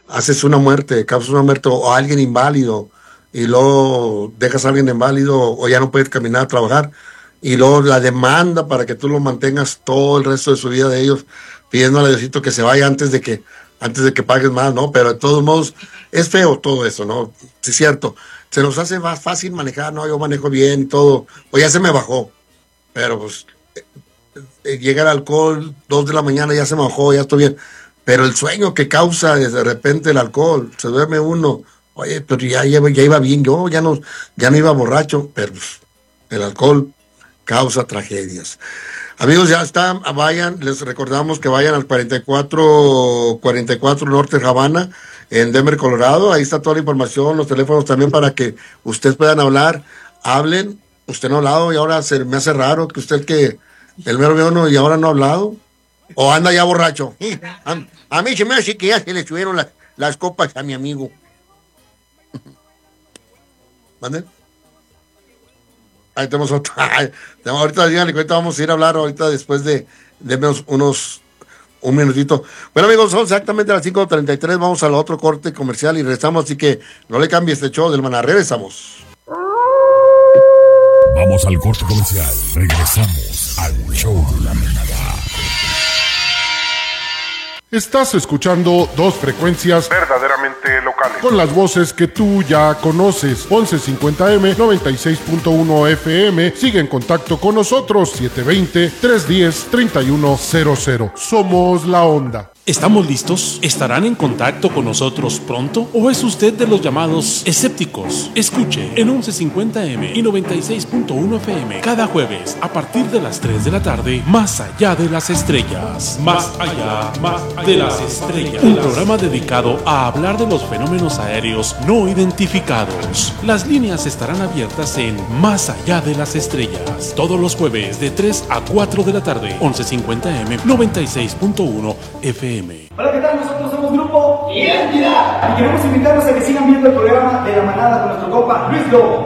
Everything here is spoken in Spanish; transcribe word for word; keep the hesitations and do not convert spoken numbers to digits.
haces una muerte, causas una muerte o alguien inválido y luego dejas a alguien inválido o ya no puedes caminar a trabajar y luego la demanda para que tú lo mantengas todo el resto de su vida de ellos, pidiéndole a Diosito que se vaya antes de que antes de que pagues más, ¿no? Pero de todos modos es feo todo eso, ¿no? Sí, es cierto, se nos hace más fácil manejar, ¿no? Yo manejo bien y todo, o ya se me bajó, pero pues eh, llega el alcohol, dos de la mañana ya se me bajó, ya estoy bien, pero el sueño que causa de repente el alcohol, se duerme uno, oye, pero ya, ya, ya iba bien, yo ya no, ya no iba borracho, pero pues, el alcohol causa tragedias. Amigos, ya están, vayan, les recordamos que vayan al cuarenta y cuatro cuarenta y cuatro Norte Havana, en Denver, Colorado, ahí está toda la información, los teléfonos también para que ustedes puedan hablar, hablen, usted no ha hablado y ahora se me hace raro que usted que, el mero uno y ahora no ha hablado, o anda ya borracho. A, a mí se me hace que ya se le subieron las, las copas a mi amigo. ¿Mande? Ahí tenemos otra. Ahorita díganle que ahorita vamos a ir a hablar ahorita después de, de unos, unos un minutito. Bueno, amigos, son exactamente las cinco treinta y tres. Vamos al otro corte comercial y regresamos, así que no le cambie este show del maná. Regresamos. Vamos al corte comercial. Regresamos al show de la manada. Estás escuchando dos frecuencias verdaderamente locales, con las voces que tú ya conoces. once cincuenta eme, noventa y seis punto uno efe eme. Sigue en contacto con nosotros. siete dos cero, tres uno cero, tres uno cero cero. Somos La Onda. ¿Estamos listos? ¿Estarán en contacto con nosotros pronto? ¿O es usted de los llamados escépticos? Escuche en once cincuenta eme y noventa y seis punto uno efe eme cada jueves a partir de las tres de la tarde, Más Allá de las Estrellas. Más allá, más de las estrellas. Un programa dedicado a hablar de los fenómenos aéreos no identificados. Las líneas estarán abiertas en Más Allá de las Estrellas. Todos los jueves de tres a cuatro de la tarde, once cincuenta eme, noventa y seis punto uno efe eme. Hola, ¿qué tal? Nosotros somos Grupo Identidad y queremos invitarlos a que sigan viendo el programa de La Manada con nuestro compa Luis Lobo.